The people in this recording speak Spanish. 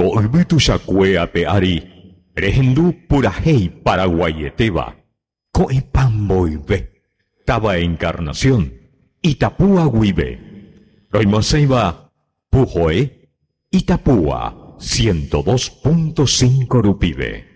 Colbitu Shakwe Apeari, Rehendu Purahei Paraguayeteba, Coepamboibe, Taba Encarnación, Itapúa Guibe, Roimoseiba, Pujoe, Itapúa, 102.5 Rupibe.